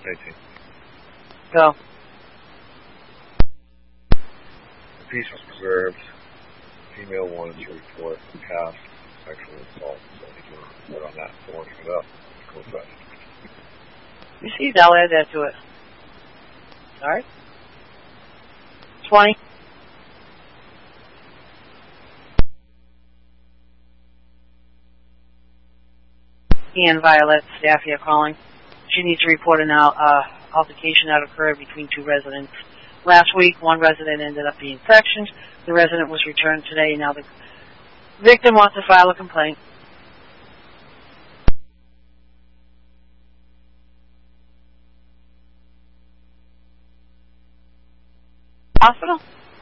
18. Go. The peace was preserved. Female wanted to report past sexual assault. So I think you want to report on that. So working it up. Go with that. Received. I'll add that to it. All right. 20. Ian, Violet, staff here calling. She needs to report an altercation that occurred between two residents. Last week, one resident ended up being sectioned. The resident was returned today. Now the victim wants to file a complaint. Hospital?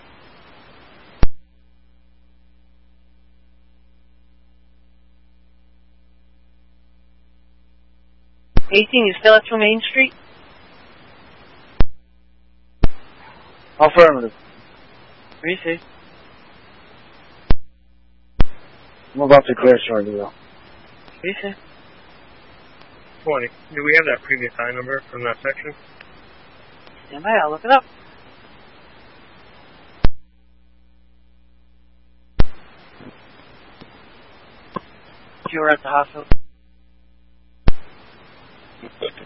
You still at 2 Main Street? Affirmative. Receive. I'm about to clear shortly, though. Receive. 20. Do we have that previous sign number from that section? Stand by, I'll look it up. You were at the hospital.